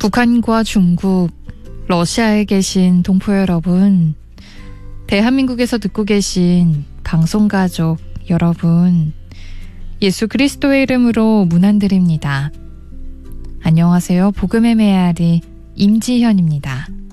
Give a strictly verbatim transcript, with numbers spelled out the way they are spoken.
북한과 중국, 러시아에 계신 동포 여러분, 대한민국에서 듣고 계신 방송가족 여러분, 예수 그리스도의 이름으로 문안드립니다. 안녕하세요. 복음의 메아리 임지현입니다.